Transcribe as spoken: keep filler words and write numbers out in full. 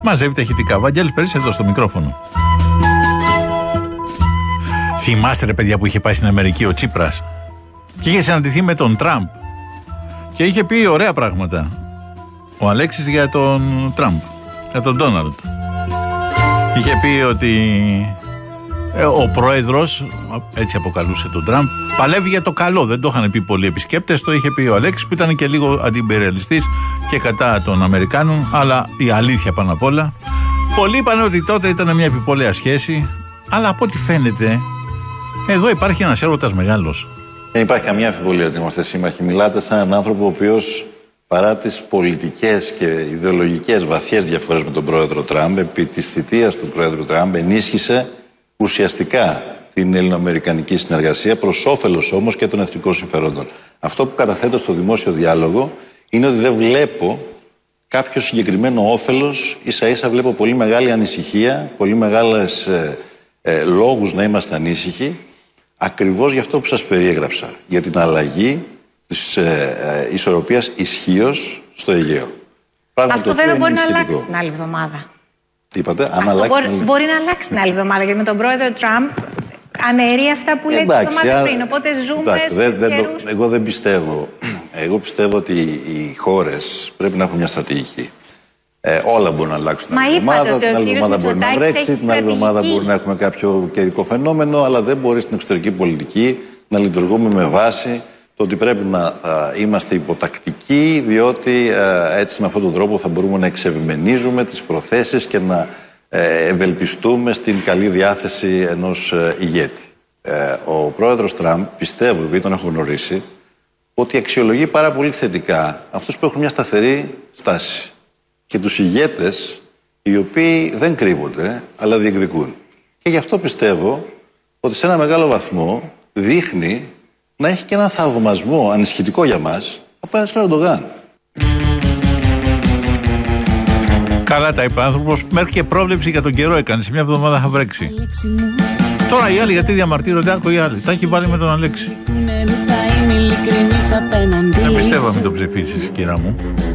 Μαζεύει τα ηχητικά. Βαγγέλης Περής εδώ στο μικρόφωνο. Θυμάστε ρε παιδιά που είχε πάει στην Αμερική ο Τσίπρας και είχε συναντηθεί με τον Τραμπ και είχε πει ωραία πράγματα ο Αλέξης για τον Τραμπ, για τον Ντόναλντ. Είχε πει ότι ο πρόεδρος, έτσι αποκαλούσε τον Τραμπ, παλεύει για το καλό. Δεν το είχαν πει πολλοί επισκέπτες, το είχε πει ο Αλέξης που ήταν και λίγο αντιμπεριαλιστής και κατά των Αμερικάνων, αλλά η αλήθεια πάνω απ' όλα. Πολλοί είπαν ότι τότε ήταν μια επιπολαία σχέση, αλλά από ό,τι φαίνεται εδώ υπάρχει ένας έρωτας μεγάλος. Δεν υπάρχει καμία αμφιβολία ότι είμαστε σύμμαχοι. Μιλάτε σαν έναν άνθρωπο ο οποίος, παρά τις πολιτικές και ιδεολογικές βαθιές διαφορές με τον πρόεδρο Τραμπ, επί της θητείας του πρόεδρου Τραμπ ενίσχυσε ουσιαστικά την ελληνοαμερικανική συνεργασία, προς όφελος όμως και των εθνικών συμφερόντων. Αυτό που καταθέτω στο δημόσιο διάλογο είναι ότι δεν βλέπω κάποιο συγκεκριμένο όφελος, ίσα ίσα βλέπω πολύ μεγάλη ανησυχία, πολύ μεγάλες ε, ε, λόγους να είμαστε ανήσυχοι, ακριβώς για αυτό που σας περιέγραψα, για την αλλαγή της ε, ε, ισορροπίας ισχύως στο Αιγαίο. Πράγμα αυτό βέβαια μπορεί να αλλάξει την άλλη εβδομάδα. Τι είπατε, αν αυτό αλλάξει μπορεί, την άλλη... μπορεί να αλλάξει την άλλη εβδομάδα, γιατί με τον πρόεδρο Τραμπ αναιρεί αυτά που λέει την εβδομάδα πριν. Οπότε ζούμε εντάξει, σε δεν, δεν, καιρούς... Εγώ δεν πιστεύω. Εγώ πιστεύω ότι οι χώρες πρέπει να έχουν μια στρατηγική. Ε, όλα μπορούν να αλλάξουν την άλλη εβδομάδα. Την άλλη εβδομάδα μπορεί να βρέξει, την άλλη εβδομάδα μπορεί να έχουμε κάποιο καιρικό φαινόμενο, αλλά δεν μπορεί στην εξωτερική πολιτική να λειτουργούμε με βάση το ότι πρέπει να α, είμαστε υποτακτικοί, διότι α, έτσι με αυτόν τον τρόπο θα μπορούμε να εξευμενίζουμε τις προθέσεις και να ε, ευελπιστούμε στην καλή διάθεση ενός ε, ηγέτη. Ε, ο πρόεδρος Τραμπ, πιστεύω, επειδή τον έχω γνωρίσει, ότι αξιολογεί πάρα πολύ θετικά αυτούς που έχουν μια σταθερή στάση και τους ηγέτες οι οποίοι δεν κρύβονται αλλά διεκδικούν. Και γι' αυτό πιστεύω ότι σε ένα μεγάλο βαθμό δείχνει να έχει και έναν θαυμασμό ανησυχητικό για μας απέναντι στον Ερντογάν. Καλά τα είπε άνθρωπος, μέχρι και πρόβλεψη για τον καιρό έκανε. Σε μια εβδομάδα θα βρέξει. Τώρα οι άλλοι γιατί διαμαρτύρονται, άκου οι άλλοι. Τα έχει βάλει με τον Αλέξη. Δεν πιστεύω να μην το ψηφίσεις, κύρα μου.